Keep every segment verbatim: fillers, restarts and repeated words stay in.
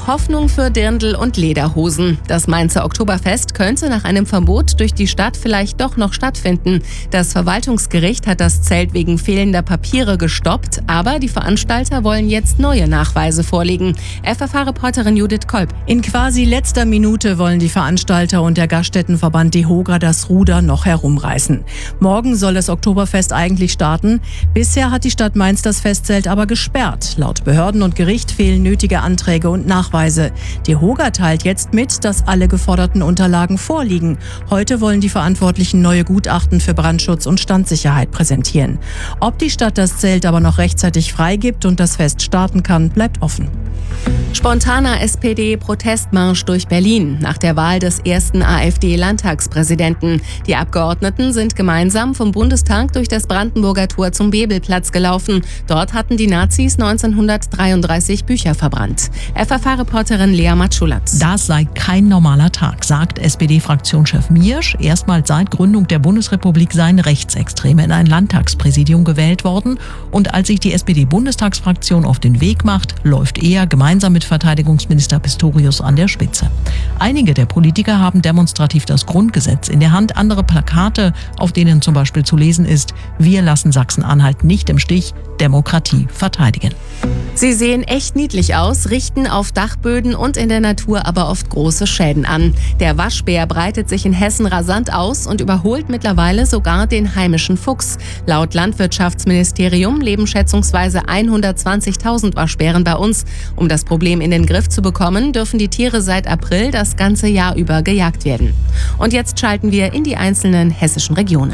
Noch Hoffnung für Dirndl und Lederhosen. Das Mainzer Oktoberfest könnte nach einem Verbot durch die Stadt vielleicht doch noch stattfinden. Das Verwaltungsgericht hat das Zelt wegen fehlender Papiere gestoppt, aber die Veranstalter wollen jetzt neue Nachweise vorlegen. F F H-Reporterin Judith Kolb. In quasi letzter Minute wollen die Veranstalter und der Gaststättenverband DEHOGA das Ruder noch herumreißen. Morgen soll das Oktoberfest eigentlich starten. Bisher hat die Stadt Mainz das Festzelt aber gesperrt. Laut Behörden und Gericht fehlen nötige Anträge und Nachweise. DEHOGA teilt jetzt mit, dass alle geforderten Unterlagen vorliegen. Heute wollen die Verantwortlichen neue Gutachten für Brandschutz und Standsicherheit präsentieren. Ob die Stadt das Zelt aber noch rechtzeitig freigibt und das Fest starten kann, bleibt offen. Spontaner S P D-Protestmarsch durch Berlin nach der Wahl des ersten A f D-Landtagspräsidenten. Die Abgeordneten sind gemeinsam vom Bundestag durch das Brandenburger Tor zum Bebelplatz gelaufen. Dort hatten die Nazis neunzehnhundertdreiunddreißig Bücher verbrannt. F F H-Reporterin Lea Matschulatz. Das sei kein normaler Tag, sagt S P D-Fraktionschef Miersch. Erstmals seit Gründung der Bundesrepublik seien Rechtsextreme in ein Landtagspräsidium gewählt worden. Und als sich die S P D-Bundestagsfraktion auf den Weg macht, läuft er gemeinsam mit Verteidigungsminister Pistorius an der Spitze. Einige der Politiker haben demonstrativ das Grundgesetz in der Hand, andere Plakate, auf denen zum Beispiel zu lesen ist: Wir lassen Sachsen-Anhalt nicht im Stich, Demokratie verteidigen. Sie sehen echt niedlich aus, richten auf Dachböden und in der Natur aber oft große Schäden an. Der Waschbär breitet sich in Hessen rasant aus und überholt mittlerweile sogar den heimischen Fuchs. Laut Landwirtschaftsministerium leben schätzungsweise hundertzwanzigtausend Waschbären bei uns. Um das Problem in den Griff zu bekommen, dürfen die Tiere seit April das ganze Jahr über gejagt werden. Und jetzt schalten wir in die einzelnen hessischen Regionen.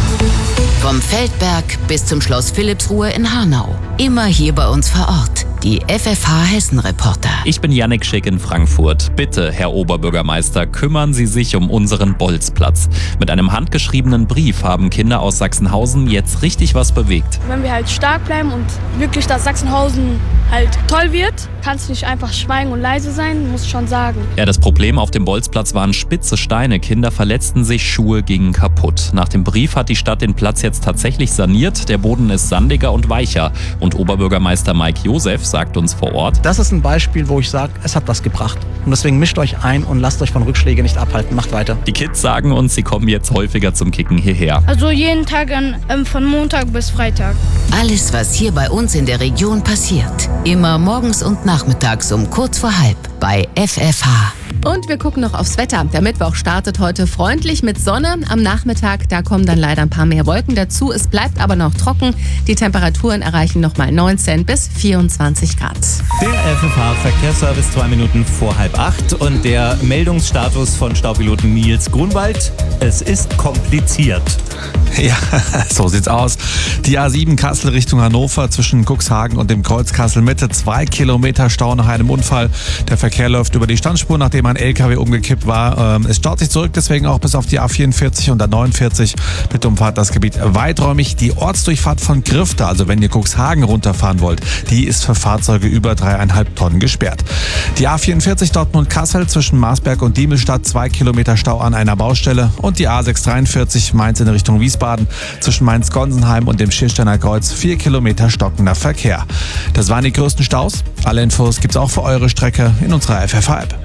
Vom Feldberg bis zum Schloss Philippsruhe in Hanau. Immer hier bei uns vor Ort. Die F F H-Hessen-Reporter. Ich bin Jannik Schick in Frankfurt. Bitte, Herr Oberbürgermeister, kümmern Sie sich um unseren Bolzplatz. Mit einem handgeschriebenen Brief haben Kinder aus Sachsenhausen jetzt richtig was bewegt. Wenn wir halt stark bleiben und wirklich, dass Sachsenhausen halt toll wird, kannst du nicht einfach schweigen und leise sein, musst schon sagen. Ja, das Problem auf dem Bolzplatz waren spitze Steine. Kinder verletzten sich, Schuhe gingen kaputt. Nach dem Brief hat die Stadt den Platz jetzt tatsächlich saniert. Der Boden ist sandiger und weicher. Und Oberbürgermeister Mike Josef sagt uns vor Ort: Das ist ein Beispiel, wo ich sage, es hat was gebracht. Und deswegen mischt euch ein und lasst euch von Rückschlägen nicht abhalten. Macht weiter. Die Kids sagen uns, sie kommen jetzt häufiger zum Kicken hierher. Also jeden Tag an, ähm, von Montag bis Freitag. Alles, was hier bei uns in der Region passiert. Immer morgens und nachmittags um kurz vor halb bei F F H. Und wir gucken noch aufs Wetter. Der Mittwoch startet heute freundlich mit Sonne. Am Nachmittag, da kommen dann leider ein paar mehr Wolken dazu. Es bleibt aber noch trocken. Die Temperaturen erreichen nochmal neunzehn bis vierundzwanzig Grad. Der F F H-Verkehrsservice zwei Minuten vor halb acht und der Meldungsstatus von Staupiloten Nils Grunwald: Es ist kompliziert. Ja, so sieht's aus. Die A sieben Kassel Richtung Hannover zwischen Cuxhagen und dem Kreuz Kassel-Mitte. Zwei Kilometer Stau nach einem Unfall. Der Verkehr läuft über die Standspur, nachdem ein L K W umgekippt war. Es staut sich zurück, deswegen auch bis auf die A vierundvierzig und A neunundvierzig. Mit Umfahrt das Gebiet weiträumig. Die Ortsdurchfahrt von Grifte, also wenn ihr Cuxhagen runterfahren wollt, die ist für Fahrzeuge über dreieinhalb Tonnen gesperrt. Die A vierundvierzig Dortmund-Kassel zwischen Marsberg und Diemelstadt. Zwei Kilometer Stau an einer Baustelle. Und die A sechshundertdreiundvierzig Mainz in Richtung Wiesbaden zwischen Mainz-Gonsenheim und dem Schirsteiner Kreuz. Vier Kilometer stockender Verkehr. Das waren die größten Staus. Alle Infos gibt's auch für eure Strecke in unserer F F H-App.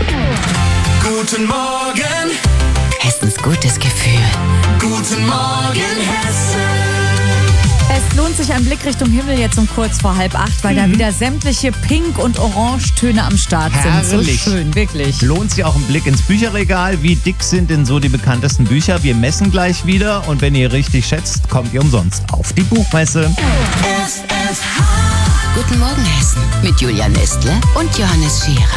Guten Morgen, Hessens gutes Gefühl. guten Morgen, Hessen. Es lohnt sich ein Blick Richtung Himmel jetzt um kurz vor halb acht, weil mhm. da wieder sämtliche Pink- und Orangetöne am Start sind. Herrlich. So schön, wirklich. Lohnt sich auch ein Blick ins Bücherregal. Wie dick sind denn so die bekanntesten Bücher? Wir messen gleich wieder und wenn ihr richtig schätzt, kommt ihr umsonst auf die Buchmesse. F F H. Guten Morgen, Hessen. Mit Julia Nestle und Johannes Scherer.